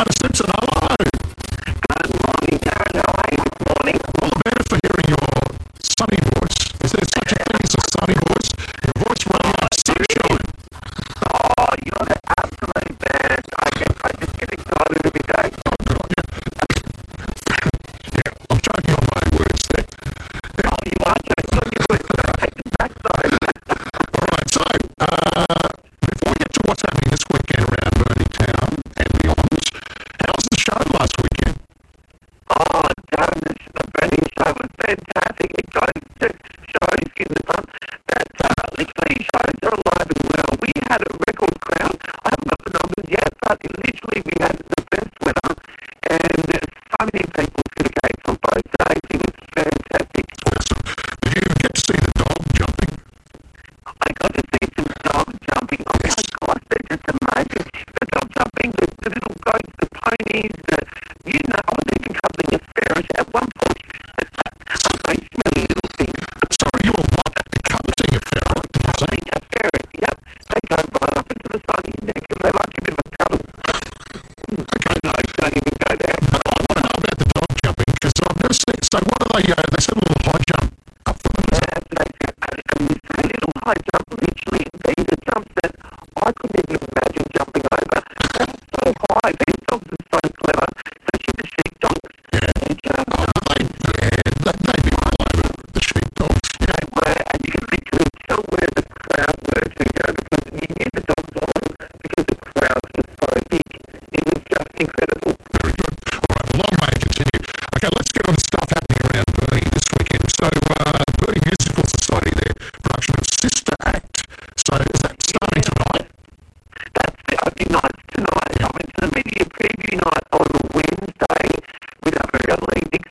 Dana Simpson, hello. Good morning, Darren. How are you this morning? All the better for hearing your sunny voice. Is there such a thing as a sunny voice? Your voice radiates sunshine. Oh, you're the absolute best. I just get excited every day. Oh, good on you. Yeah, I'm choking on my words there. Oh, you are joking on your words. Take them back, though. All right, so before we get to what's happening this weekend around Burnie Town and beyond, how was the show last weekend? Oh, Darren, the Burning show was fantastic. It goes to show, excuse me, that literally shows are alive and well. We had a record crowd. I haven't got the numbers yet, but literally we had the best weather, and there's so many people to the gates on both days. It was fantastic. Awesome. Did you get to see the dog jumping? I got to see some dogs jumping. Oh my gosh, they're just amazing. The dog jumping, the little goats, the ponies, I was even cuddling a ferret at one point. A smelly little thing. Sorry, you were what? Coveting a ferret, did you say? A ferret, yep. They go right up into the side of your neck and they like a bit of a cuddle. Okay. No, don't even go there. But I want to know about the dog jumping because I've never seen. So what are they said a little high jump up from the And you say little high jump, literally, these are jumps that I couldn't even imagine jumping over. They're so high. These dogs are so clever. Especially the sheepdogs. They jump they'd be all over the sheepdogs. They were, and you could tell where the crowd were to go because you knew the dogs on because the crowd was so big. It was just incredible. Very good. All right, long may it continue. Okay, let's get on to stuff happening around Burnie this weekend. So, Burnie Musical Society, their production of Sister Act. So, is that starting tonight? That's the opening night tonight. I went to the media preview night on Wednesday with a very big